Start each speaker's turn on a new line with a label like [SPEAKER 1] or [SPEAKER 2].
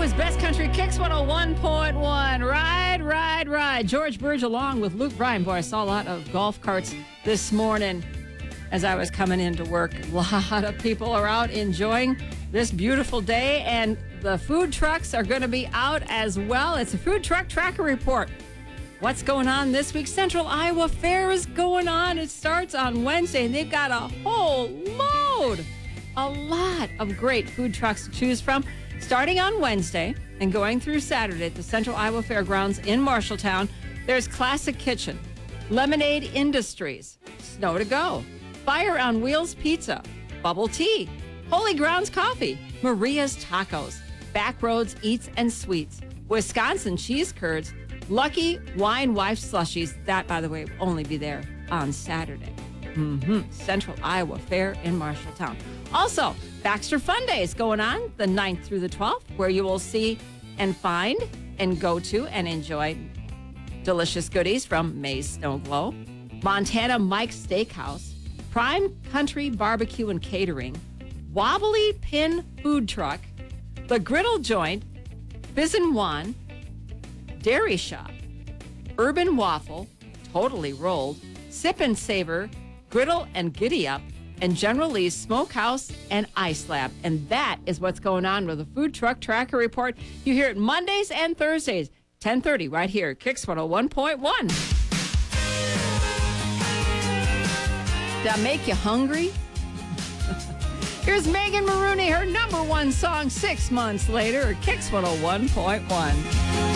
[SPEAKER 1] is Best Country Kicks 101.1. Ride. George Burge along with Luke Bryan. Boy, I saw a lot of golf carts this morning as I was coming into work. A lot of people are out enjoying this beautiful day, and the food trucks are going to be out as well. It's a food truck tracker report. What's going on this week? Central Iowa Fair is going on. It starts on Wednesday, and they've got a whole load, a lot of great food trucks to choose from. Starting on Wednesday and going through Saturday at the Central Iowa Fairgrounds in Marshalltown, there's Classic Kitchen, Lemonade Industries, Snow to Go, Fire on Wheels Pizza, Bubble Tea, Holy Grounds Coffee, Maria's Tacos, Backroads Eats and Sweets, Wisconsin Cheese Curds, Lucky Wine Wife Slushies. That, by the way, will only be there on Saturday. Central Iowa Fair in Marshalltown. Also, Baxter Fun Day is going on the 9th through the 12th, where you will see and find and go to and enjoy delicious goodies from May's Snow Glow, Montana Mike's Steakhouse, Prime Country Barbecue and Catering, Wobbly Pin Food Truck, The Griddle Joint, Fizzin' Juan, Dairy Shop, Urban Waffle, Totally Rolled, Sip and Savor, Griddle and Giddy Up, and General Lee's Smokehouse and Ice Lab. And that is what's going on with the Food Truck Tracker Report. You hear it Mondays and Thursdays, 10:30 right here, Kicks 101.1. Did I make you hungry? Here's Megan Maroney, her number one song 6 months later, Kicks 101.1.